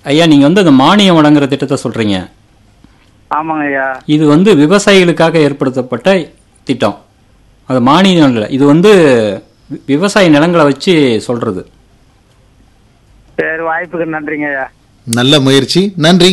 ஐயா நீங்க வந்து அந்த மானியம் வழங்குற திட்டத்தை சொல்றீங்க. ஆமாங்க ஐயா. இது வந்து விவசாயிகளுக்காக ஏற்படுத்தப்பட்ட திட்டம். அது மானியம் இல்லை, இது வந்து விவசாய நிலங்களை வச்சு சொல்றது. சரி, வாய்ப்புக்கு நன்றிங்க ஐயா. நல்ல முயற்சி, நன்றி.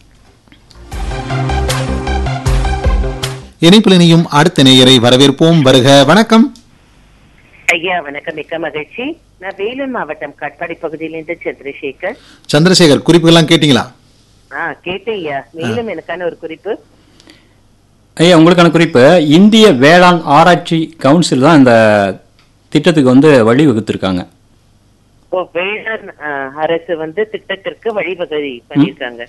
இணைப்பில் இணையும் அடுத்த நேயரை வரவேற்போம். வருக. வணக்கம் ஐயா. வணக்கம், மிக்க மகிழ்ச்சி. நான் வேலூர் மாவட்டம் காட்பாடி பகுதியிலிருந்து சந்திரசேகர். சந்திரசேகர், குறிப்புகள்லாம் கேட்டீங்களா? கேட்டேன் ஐயா. மேலும் எனக்கான ஒரு குறிப்பு. ஐயா உங்களுக்கான குறிப்பு, இந்திய வேளாண் ஆராய்ச்சி கவுன்சில் தான் இந்த திட்டத்துக்கு வந்து வழிவகுத்திருக்காங்க. வேளாண் அரசு வந்து திட்டத்திற்கு வழிவகை பண்ணிருக்காங்க.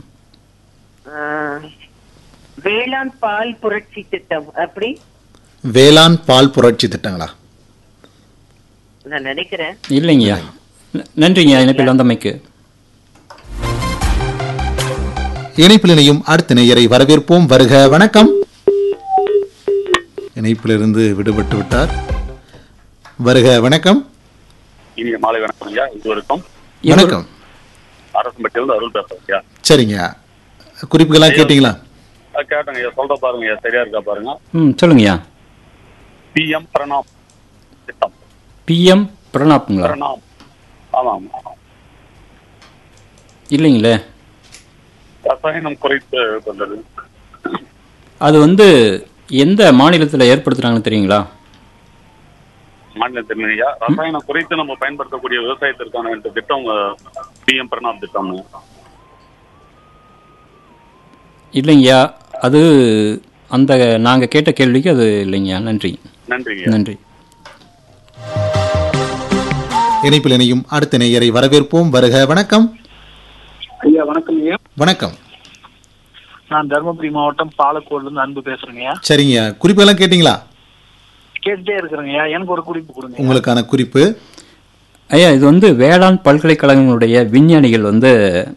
வேளாண் பால் புரட்சி திட்டம் அப்படி? வேளாண் பால் புரட்சி திட்டங்களா? நான் நினைக்கிறேன். இல்லைங்கய்யா. நன்றிங்க இணைப்பில் வந்தமைக்கு. இணைப்பில் இணையும் அடுத்த நேயரை வரவேற்போம். வருக. வணக்கம். இணைப்பிலிருந்து விடுபட்டு விட்டார். வருக. வணக்கம். இனிய மாலை வணக்கம் ஐயா. இதுவரைக்கும் வணக்கம். அரசம்பட்டியிலிருந்து அருள் பேசுறேன் ஐயா. சரிங்க, குறிப்புகள்லாம் கேட்டீங்களா? கேட்டேங்க ஐயா. சொல்ற பாருங்க ஐயா, சரியா இருக்கா பாருங்க. சொல்லுங்கய்யா. PM பிரணாம் திட்டம். PM பிரணாப்ங்களா? பிரணாம். ஆமாம். இல்லைங்களே. ரசாயனம் குறைத்து கொண்டது. அது வந்து எந்த மாநிலத்தில் ஏற்படுத்துறாங்கன்னு தெரியுங்களா? மாநிலத்தில் ஐயா, ரசாயனம் குறைத்து நம்ம பயன்படுத்தக்கூடிய விவசாயத்திற்கான இந்த திட்டம் PM பிரணாம் திட்டம். இல்லைங்கய்யா, அது அந்த நாங்க கேட்ட கேள்விக்கு அது இல்லைங்கய்யா. நன்றி. நன்றி. இணைப்பில் இணையும் அடுத்த நேயரை வரவேற்போம். வருக. வணக்கம் ஐயா. வணக்கம் ஐயா. வணக்கம். நான் தருமபுரி மாவட்டம் பாலக்கோடுல இருந்து அன்பு பேசுறேங்க ஐயா. சரிங்க, குறிப்பெல்லாம் கேட்டீங்களா? கேட்டுட்டே இருக்கிறேங்க ஐயா. எனக்கு ஒரு குறிப்பு கொடுங்க. உங்களுக்கான குறிப்பு, ஐயா இது வந்து வேளாண் பல்கலைக்கழகங்களுடைய விஞ்ஞானிகள் வந்து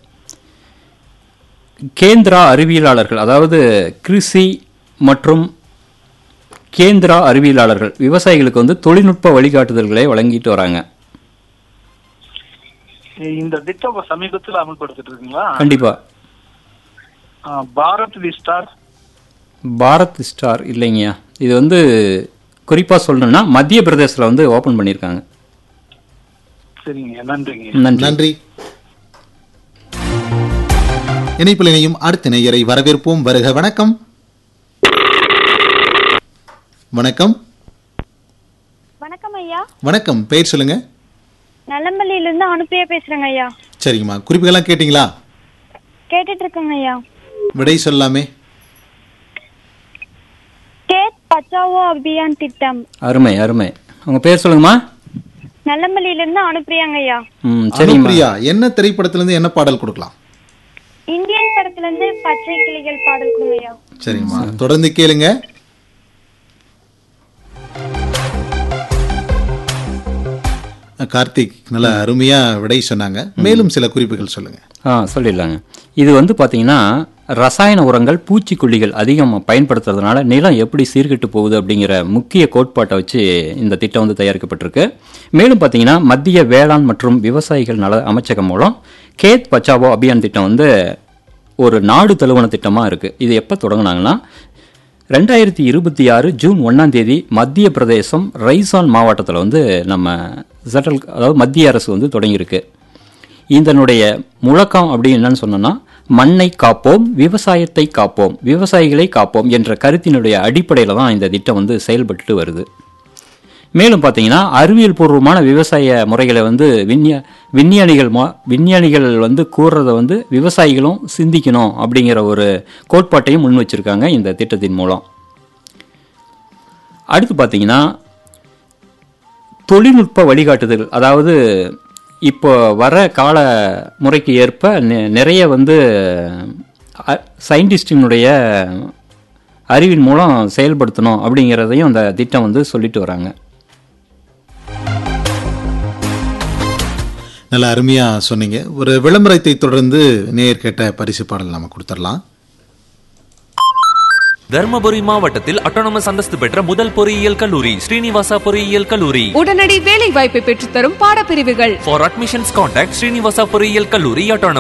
கேந்திரா அறிவியலாளர்கள், அதாவது கிருஷி மற்றும் கேந்திரா அறிவியலாளர்கள் விவசாயிகளுக்கு வந்து தொழில்நுட்ப வழிகாட்டுதல்களை வழங்கிட்டு வராங்க. இந்த திட்டம் சமீபத்தில் அமல்படுத்திட்டு இருக்கீங்களா? கண்டிப்பா. பாரத் விஸ்டார்? பாரத் ஸ்டார் இல்லைங்கய்யா. இது வந்து குறிப்பா சொல்லணும்னா மத்திய பிரதேசத்துல வந்து ஓபன் பண்ணிருக்காங்க. சரிங்க, நன்றிங்க. நன்றி. இணைப்பில் இணையும் அடுத்த நேயரை வரவேற்போம். வருக. வணக்கம். வணக்கம். வணக்கம் ஐயா. வணக்கம். பெயர் சொல்லுங்க. நல்லம்பள்ளியில இருந்து அனுப்பியா பேசுறேங்க ஐயா. சரிங்கம்மா, குறிப்புகள்லாம் கேட்டீங்களா? கேட்டுட்டு இருக்கேங்க ஐயா. விடை சொல்லாமே. கேத் பச்சாவோ அபியான் திட்டம். அருமை அருமை. உங்க பேர் சொல்லுங்கம்மா. நல்லம்பள்ளியில இருந்து அனுப்பியாங்க ஐயா. சரியா, என்ன திரைப்படத்துல இருந்து என்ன பாடல் கொடுக்கலாம்? இந்தியன் படத்துல இருந்து பச்சை கிளிகள் பாடல் கொடுங்க ஐயா. சரிங்கம்மா, தொடர்ந்து கேளுங்க. கார்த்திக் நல்ல அருமையா விடை சொன்னாங்க. மேலும் சில குறிப்புகள் சொல்லுங்க. சொல்லிடலாங்க. இது வந்து பார்த்தீங்கன்னா ரசாயன உரங்கள், பூச்சிக்கொல்லிகள் அதிகம் பயன்படுத்துறதுனால நிலம் எப்படி சீர்கெட்டு போகுது அப்படிங்கிற முக்கிய கோட்பாட்டை வச்சு இந்த திட்டம் வந்து தயாரிக்கப்பட்டிருக்கு. மேலும் பார்த்தீங்கன்னா மத்திய வேளாண் மற்றும் விவசாயிகள் நல அமைச்சகம் மூலம் கேத் பச்சாவோ அபியான் திட்டம் வந்து ஒரு நாடு தழுவன திட்டமாக இருக்குது. இது எப்போ தொடங்கினாங்கன்னா 2026 ஜூன் 1ஆம் தேதி மத்திய பிரதேசம் ரைசான் மாவட்டத்தில் வந்து நம்ம அதாவது மத்திய அரசு வந்து தொடங்கியிருக்கு. இதனுடைய முழக்கம் அப்படி என்னன்னு சொன்னோன்னா, மண்ணை காப்போம், விவசாயத்தை காப்போம், விவசாயிகளை காப்போம் என்ற கருத்தினுடைய அடிப்படையில் தான் இந்த திட்டம் வந்து செயல்பட்டு வருது. மேலும் பார்த்தீங்கன்னா அறிவியல் பூர்வமான விவசாய முறைகளை வந்து விஞ்ஞானிகள் வந்து கூறுறதை வந்து விவசாயிகளும் சிந்திக்கணும் அப்படிங்கிற ஒரு கோட்பாட்டையும் முன் வச்சிருக்காங்க இந்த திட்டத்தின் மூலம். அடுத்து பார்த்தீங்கன்னா தொழில்நுட்ப வழிகாட்டுதல், அதாவது இப்போ வர கால முறைக்கு ஏற்ப நிறைய வந்து சயின்டிஸ்டினுடைய அறிவின் மூலம் செயல்படுத்தணும் அப்படிங்கிறதையும் அந்த திட்டம் வந்து சொல்லிட்டு வராங்க. நல்ல அருமையா சொன்னீங்க. ஒரு விளம்பரத்தை தொடர்ந்து நேயர் கேட்ட பரிசு பாடல் நாம கொடுத்துடலாம். தர்மபுரி மாவட்டத்தில் அட்டானமஸ் அந்தஸ்து பெற்ற முதல் பொறியியல் கல்லூரி ஸ்ரீனிவாசா பொறியியல் கல்லூரி. உடனடி வேலை வாய்ப்பை பெற்றுத்தரும் பாடப்பிரிவுகள். For admissions contact ஸ்ரீனிவாசா பொறியியல் கல்லூரி அட்டானமஸ்.